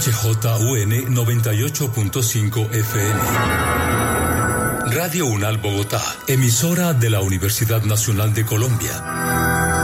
XHJUN 98.5 FM. Radio UNAL Bogotá, emisora de la Universidad Nacional de Colombia.